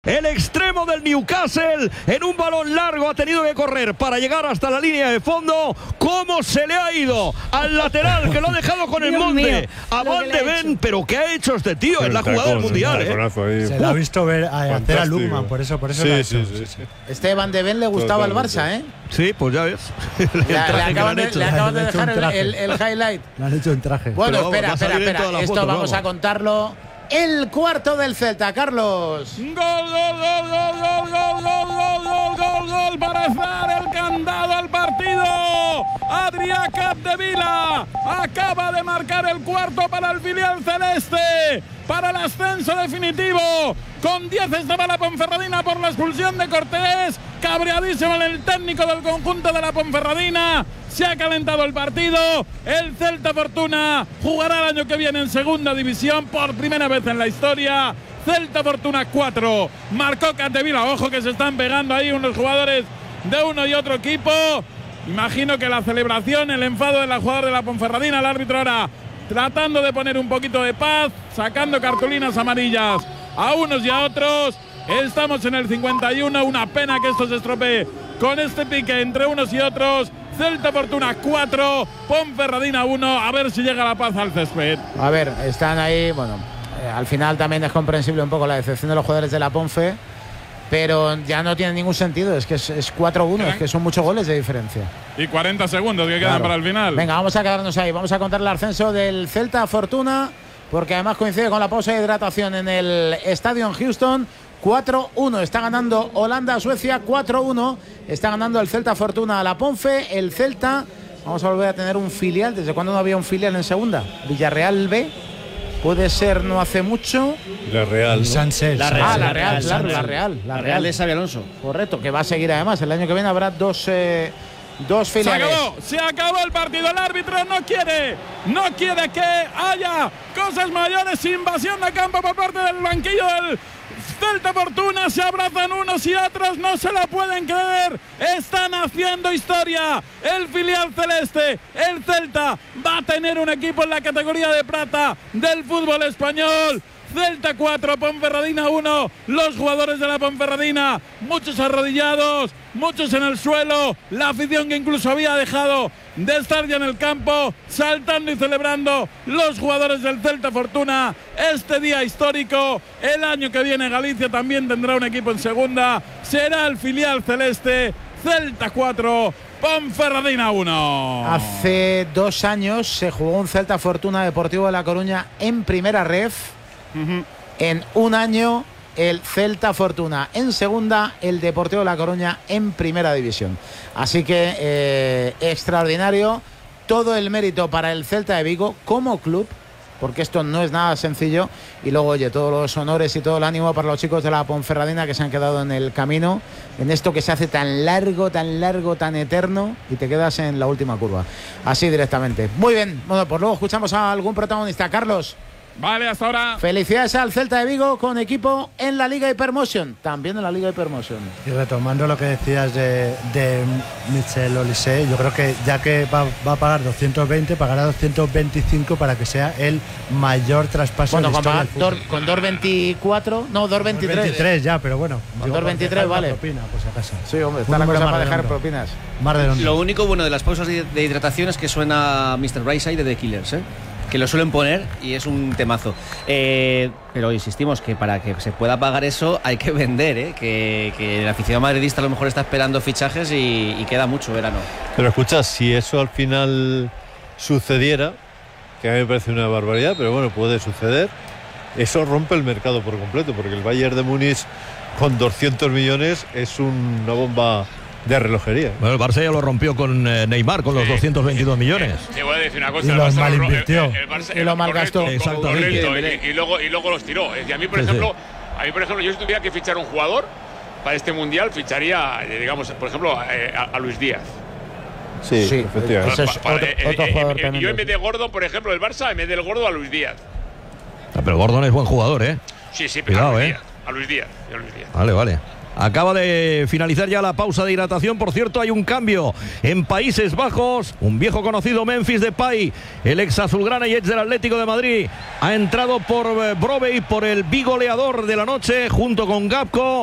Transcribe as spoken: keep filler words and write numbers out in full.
El extremo del Newcastle en un balón largo ha tenido que correr para llegar hasta la línea de fondo. ¿Cómo se le ha ido al lateral que lo ha dejado con el monte a Van de Ven? Pero ¿qué ha hecho este tío? Es la jugada del mundial, ¿eh? Se lo ha visto ver, a, hacer a Lukman, por eso, por eso sí, lo ha hecho. sí, sí, sí. Este Van de Ven le gustaba al Barça, ¿eh? Sí, pues ya ves. Le, le acaban de, le acaban de dejar el, el, el highlight. Le han hecho un traje. Bueno, Pero espera, vamos, espera, espera. Esto fotos, vamos, vamos a contarlo. El cuarto del Celta, Carlos. Gol, gol, gol, gol, gol, gol, gol, gol, gol, gol, gol para hacer el candado al partido. Adrià Capdevila acaba de marcar el cuarto para el filial celeste, para el ascenso definitivo. Con diez estaba la Ponferradina por la expulsión de Cortés. Cabreadísimo el técnico del conjunto de la Ponferradina. Se ha calentado el partido. El Celta Fortuna jugará el año que viene en segunda división por primera vez en la historia. Celta Fortuna cuatro. Marcó Capdevila. Ojo que se están pegando ahí unos jugadores de uno y otro equipo. Imagino que la celebración, el enfado de la jugadora de la Ponferradina, el árbitro ahora tratando de poner un poquito de paz, sacando cartulinas amarillas a unos y a otros. Estamos en el cincuenta y uno. Una pena que esto se estropee con este pique entre unos y otros. Celta Fortuna cuatro, Ponferradina uno. A ver si llega la paz al césped. A ver, están ahí. Bueno, eh, al final también es comprensible un poco la decepción de los jugadores de la Ponfe, pero ya no tiene ningún sentido. Es que es, es cuatro uno, es que son muchos goles de diferencia. Y cuarenta segundos que quedan Claro. para el final. Venga, vamos a quedarnos ahí. Vamos a contar el ascenso del Celta Fortuna, porque además coincide con la pausa de hidratación en el estadio en Houston. cuatro uno. Está ganando Holanda a Suecia. cuatro uno. Está ganando el Celta Fortuna a la Ponfe. El Celta, vamos a volver a tener un filial. ¿Desde cuándo no había un filial en segunda? Villarreal B. Puede ser no hace mucho. La Real, ¿no? Sánchez. La Real, Ah, la la Real, Real, claro, Real. la Real. La Real de Xabi Alonso. Correcto, que va a seguir además. El año que viene habrá dos, eh, dos Se filiales. acabó, se acabó el partido. El árbitro no quiere, no quiere que haya cosas mayores. Invasión de campo por parte del banquillo del Celta Fortuna. Se abrazan unos y otros, no se lo pueden creer. Están haciendo historia. El filial celeste, el Celta, va a tener un equipo en la categoría de plata del fútbol español. Celta cuatro, Ponferradina uno. Los jugadores de la Ponferradina, muchos arrodillados, muchos en el suelo. La afición que incluso había dejado de estar ya en el campo, saltando y celebrando. Los jugadores del Celta Fortuna, este día histórico. El año que viene Galicia también tendrá un equipo en segunda. Será el filial celeste. Celta cuatro, Ponferradina uno. Hace dos años se jugó un Celta Fortuna Deportivo de La Coruña en primera ref. Uh-huh. En un año el Celta Fortuna en segunda, el Deportivo de La Coruña en primera división. Así que eh, extraordinario, todo el mérito para el Celta de Vigo como club, porque esto no es nada sencillo. Y luego, oye, todos los honores y todo el ánimo para los chicos de la Ponferradina que se han quedado en el camino, en esto que se hace tan largo, tan largo, tan eterno, y te quedas en la última curva, así directamente. Muy bien, bueno, pues luego escuchamos a algún protagonista. Carlos, Vale, hasta ahora. felicidades al Celta de Vigo con equipo en la Liga Hypermotion, también en la Liga Hypermotion. Y retomando lo que decías de, de Michel Olise, yo creo que ya que va, va a pagar doscientos veinte, pagará doscientos veinticinco para que sea el mayor traspaso Bueno, de la con, historia pagar del fútbol. Dor- con dos veinticuatro, no, dos veintitrés. veintitrés ya, pero bueno. Con digo, dos veintitrés, dejar la vale. propina, por si acaso. Sí, hombre, está Un la número cosa más para dejar redondo. propinas. Más redondo. Lo único bueno de las pausas de, de hidratación es que suena mister Brightside de The Killers, ¿eh? Que lo suelen poner y es un temazo. Eh, pero insistimos que para que se pueda pagar eso hay que vender, ¿eh? Que, que el aficionado madridista a lo mejor está esperando fichajes y, y queda mucho verano. Pero escucha, si eso al final sucediera, que a mí me parece una barbaridad, pero bueno, puede suceder, eso rompe el mercado por completo, porque el Bayern de Múnich con doscientos millones es una bomba de relojería. Bueno, el Barça ya lo rompió con eh, Neymar, con los Sí. doscientos veintidós millones. Te voy a decir una cosa. Y el los Barça lo- malinvirtió. el- el Barça- Y lo malgastó. correcto, Exactamente. correcto, y, y luego, y luego los tiró. Y a mí, por Sí, ejemplo, a mí, por ejemplo, yo si tuviera que fichar un jugador para este mundial, ficharía, eh, digamos, por ejemplo, eh, a, a Luis Díaz. Sí, Sí, efectivamente. Eso es Pa- pa- otro- eh, otro eh, jugador eh, también yo en de- vez de Gordo, por ejemplo, el Barça, en vez del Gordo, a Luis Díaz. Ah, pero Gordon es buen jugador, ¿eh? Sí, sí, pero Cuidado, a Luis eh. Díaz. A Luis Díaz. A Luis Díaz. Vale, vale. Acaba de finalizar ya la pausa de hidratación. Por cierto, hay un cambio en Países Bajos. Un viejo conocido, Memphis Depay, el ex azulgrana y ex del Atlético de Madrid, ha entrado por Brobbey, por el bigoleador de la noche, junto con Gapco.